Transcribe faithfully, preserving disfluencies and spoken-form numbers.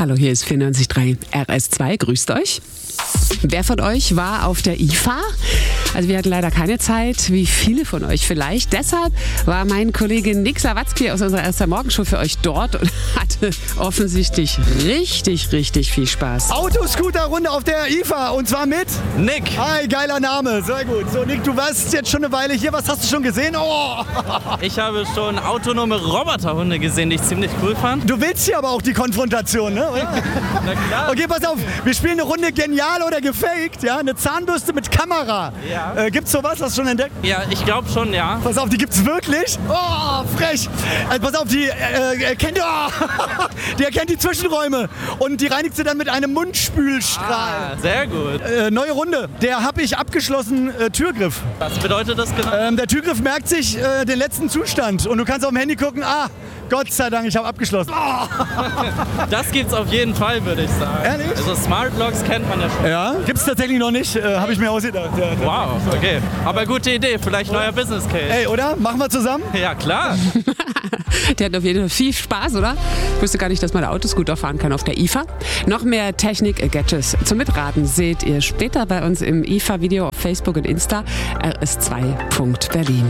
Hallo, hier ist vierundneunzig Komma drei R S zwei. Grüßt euch. Wer von euch war auf der I F A? Also wir hatten leider keine Zeit, wie viele von euch vielleicht. Deshalb war mein Kollege Nick Sawatzki aus unserer erster Morgenshow für euch dort und hatte offensichtlich richtig, richtig viel Spaß. Autoscooter-Runde auf der I F A und zwar mit Nick. Hi, geiler Name, sehr gut. So Nick, du warst jetzt schon eine Weile hier. Was hast du schon gesehen? Oh. Ich habe schon autonome Roboterhunde gesehen, die ich ziemlich cool fand. Du willst hier aber auch die Konfrontation, ne? Na klar. Okay, pass auf. Wir spielen eine Runde genial oder gefaked, ja? Eine Zahnbürste mit Kamera. Ja. Äh, gibt's sowas? Hast du schon entdeckt? Ja, ich glaube schon, ja. Pass auf, die gibt's wirklich? Oh, frech. Also pass auf, die äh, erkennt, oh, die erkennt die Zwischenräume und die reinigt sie dann mit einem Mundspülstrahl. Ah, sehr gut. Äh, neue Runde. Der habe ich abgeschlossen äh, Türgriff. Was bedeutet das genau? Ähm, der Türgriff merkt sich äh, den letzten Zustand und du kannst auf dem Handy gucken, ah, Gott sei Dank, ich habe abgeschlossen. Oh. Das gibt's auf jeden Fall, würde ich sagen. Ehrlich? Also Smart Locks kennt man ja schon. Ja, gibt's tatsächlich noch nicht, äh, habe ich mir ausgedacht. Ja, Wow, okay. Aber gute Idee, vielleicht neuer Business Case. Ey, oder? Machen wir zusammen? Ja, klar. Der hat auf jeden Fall viel Spaß, oder? Ich wusste gar nicht, dass man Autoscooter fahren kann auf der I F A. Noch mehr Technik-Gadgets zum Mitraten seht ihr später bei uns im I F A-Video auf Facebook und Insta. R S zwei Punkt Berlin.